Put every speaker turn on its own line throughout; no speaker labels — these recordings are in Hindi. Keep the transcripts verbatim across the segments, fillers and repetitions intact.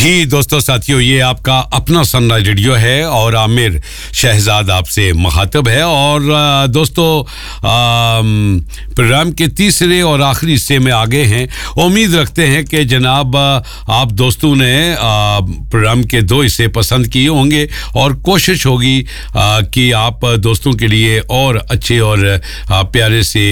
जी दोस्तों साथियों, ये आपका अपना सनराइज रेडियो है और आमिर शहजाद आपसे मुखातब है। और दोस्तों प्रोग्राम के तीसरे और आखिरी हिस्से में आगे हैं। उम्मीद रखते हैं कि जनाब आप दोस्तों ने प्रोग्राम के दो हिस्से पसंद किए होंगे और कोशिश होगी कि आप दोस्तों के लिए और अच्छे और प्यारे से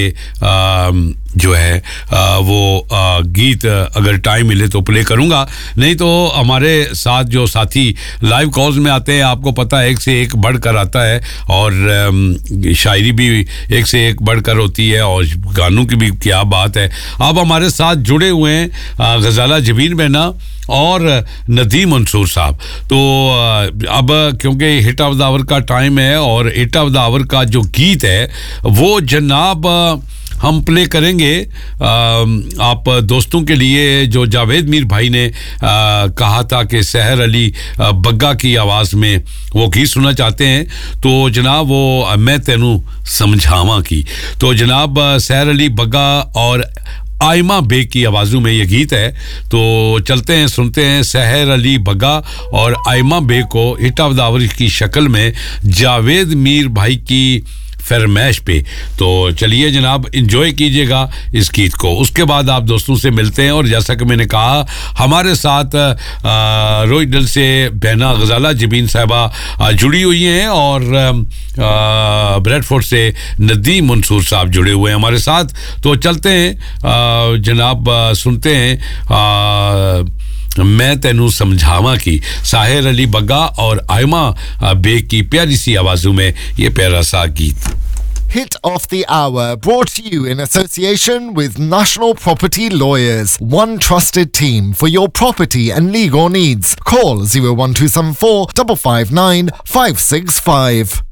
जो है आ, वो आ, गीत अगर टाइम मिले तो प्ले करूंगा, नहीं तो हमारे साथ जो साथी लाइव कॉल्स में आते हैं, आपको पता है एक से एक बढ़कर आता है और शायरी भी एक से एक बढ़कर होती है और गानों की भी क्या बात है। अब हमारे साथ जुड़े हुए हैं गजाला जबीन बहना और नदीम मंसूर साहब। तो अब क्योंकि हिट ऑफ द आवर का टाइम है और हिट ऑफ द आवर का जो गीत है वो जनाब हम प्ले करेंगे आ, आप दोस्तों के लिए, जो जावेद मीर भाई ने आ, कहा था कि सहर अली बग्गा की आवाज़ में वो गीत सुनना चाहते हैं। तो जनाब वो मैं तेनू समझावा की, तो जनाब सहर अली बग्गा और आयमा बेग की आवाज़ों में ये गीत है। तो चलते हैं, सुनते हैं सहर अली बग्गा और आयमा बेग को हिट ऑफ द आवर की शक्ल में जावेद मीर भाई की फरमाइश पे। तो चलिए जनाब, एंजॉय कीजिएगा इस गीत को। उसके बाद आप दोस्तों से मिलते हैं और जैसा कि मैंने कहा हमारे साथ रोहिडल से बहना गजाला जबीन साहिबा जुड़ी हुई हैं और ब्रेडफोर्ड से नदीम मंसूर साहब जुड़े हुए हैं हमारे साथ। तो चलते हैं आ, जनाब आ, सुनते हैं आ, मैं तेनू समझावा की, साहिर अली बग्गा और आयमा बेग की प्यारी सी आवाजों में ये प्यारा सा गीत।
Hit of the Hour, brought to you in association with National Property Lawyers. One trusted team for your property and legal needs. Call zero one two seven four five five nine five six five.